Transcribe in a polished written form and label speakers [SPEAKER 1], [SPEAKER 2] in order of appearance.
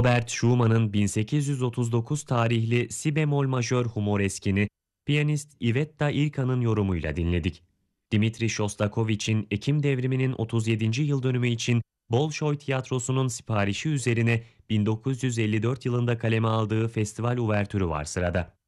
[SPEAKER 1] Robert Schumann'ın 1839 tarihli Si bemol majör humoreskini piyanist Ivetta Ilkan'ın yorumuyla dinledik. Dimitri Shostakovich'in Ekim Devrimi'nin 37. yıl dönümü için Bolşoy Tiyatrosu'nun siparişi üzerine 1954 yılında kaleme aldığı festival uvertürü var sırada.